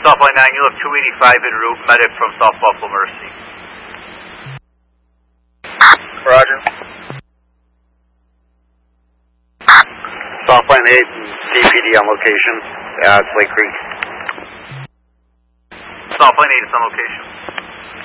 Southline 9, you'll have 285 en route, medic from South Buffalo Mercy. Roger. Southline 8, DPD on location. It's Lake Creek. Southline 8 is on location.